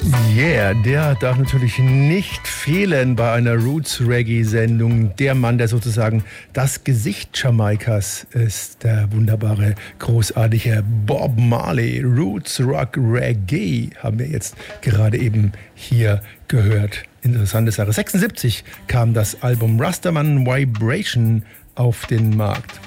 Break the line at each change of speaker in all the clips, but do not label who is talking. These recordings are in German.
Yeah, der darf natürlich nicht fehlen bei einer Roots-Reggae-Sendung. Der Mann, der sozusagen das Gesicht Jamaikas ist, der wunderbare, großartige Bob Marley. Roots Rock Reggae haben wir jetzt gerade eben hier gehört. Interessante Sache. 1976 kam das Album Rastaman Vibration auf den Markt.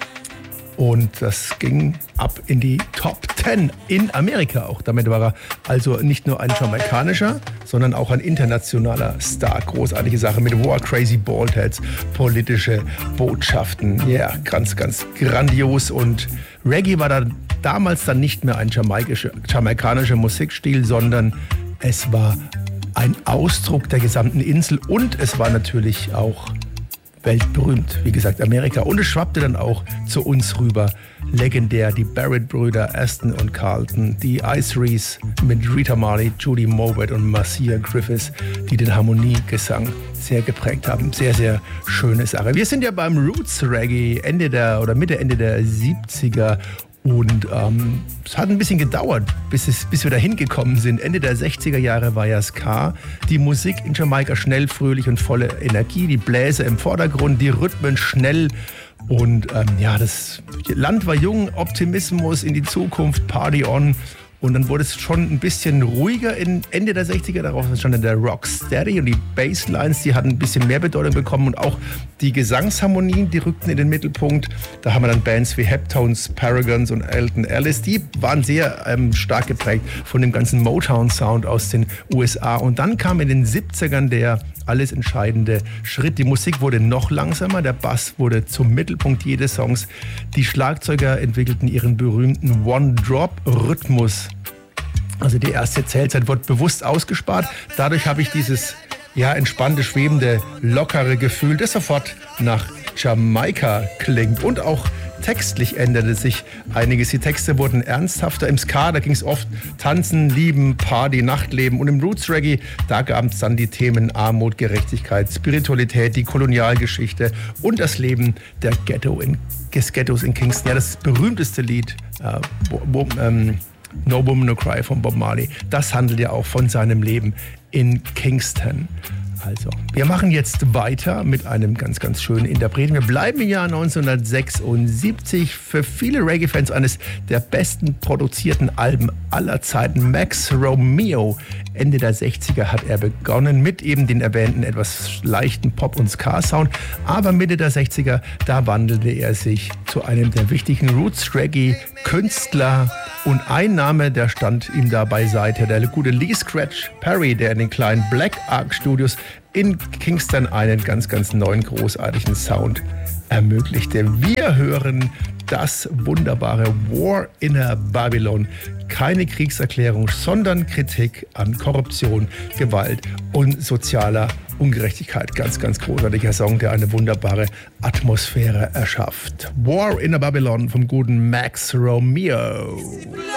Und das ging ab in die Top 10 in Amerika auch. Damit war er also nicht nur ein jamaikanischer, sondern auch ein internationaler Star. Großartige Sache mit War Crazy Baldheads, politische Botschaften. Ja, yeah, ganz, ganz grandios. Und Reggae war dann damals dann nicht mehr ein jamaikanischer Musikstil, sondern es war ein Ausdruck der gesamten Insel und es war natürlich auch weltberühmt, wie gesagt, Amerika. Und es schwappte dann auch zu uns rüber. Legendär, die Barrett-Brüder, Aston und Carlton, die Iceries mit Rita Marley, Judy Mowat und Marcia Griffiths, die den Harmoniegesang sehr geprägt haben. Sehr, sehr schöne Sache. Wir sind ja beim Roots Reggae Mitte, Ende der 70er. Und es hat ein bisschen gedauert, bis wir da hingekommen sind. Ende der 60er Jahre war ja Ska. Die Musik in Jamaika schnell, fröhlich und volle Energie. Die Bläser im Vordergrund, die Rhythmen schnell. Und das Land war jung, Optimismus in die Zukunft, Party on. Und dann wurde es schon ein bisschen ruhiger Ende der 60er. Darauf stand dann der Rocksteady und die Basslines, die hatten ein bisschen mehr Bedeutung bekommen. Und auch die Gesangsharmonien, die rückten in den Mittelpunkt. Da haben wir dann Bands wie Heptones, Paragons und Alton Ellis. Die waren sehr stark geprägt von dem ganzen Motown-Sound aus den USA. Und dann kam in den 70ern der alles entscheidende Schritt. Die Musik wurde noch langsamer, der Bass wurde zum Mittelpunkt jedes Songs. Die Schlagzeuger entwickelten ihren berühmten One-Drop-Rhythmus. Also die erste Zählzeit wurde bewusst ausgespart. Dadurch habe ich dieses entspannte, schwebende, lockere Gefühl, das sofort nach Jamaika klingt. Und auch textlich änderte sich einiges. Die Texte wurden ernsthafter. Im Ska, da ging es oft Tanzen, Lieben, Party, Nachtleben. Und im Roots Reggae, da gaben es dann die Themen Armut, Gerechtigkeit, Spiritualität, die Kolonialgeschichte und das Leben des Ghettos in Kingston. Ja, das berühmteste Lied, No Woman No Cry von Bob Marley, das handelt ja auch von seinem Leben in Kingston. Also, wir machen jetzt weiter mit einem ganz, ganz schönen Interpreten. Wir bleiben im Jahr 1976. Für viele Reggae-Fans eines der besten produzierten Alben aller Zeiten. Max Romeo. Ende der 60er hat er begonnen mit eben den erwähnten etwas leichten Pop- und Ska-Sound. Aber Mitte der 60er, da wandelte er sich zu einem der wichtigen Roots-Reggae-Künstler. Und ein Name, der stand ihm da beiseite, der gute Lee Scratch Perry, der in den kleinen Black Ark Studios in Kingston einen ganz, ganz neuen, großartigen Sound ermöglichte. Wir hören das wunderbare War in a Babylon. Keine Kriegserklärung, sondern Kritik an Korruption, Gewalt und sozialer Ungerechtigkeit. Ganz, ganz großartiger Song, der eine wunderbare Atmosphäre erschafft. War in a Babylon vom guten Max Romeo.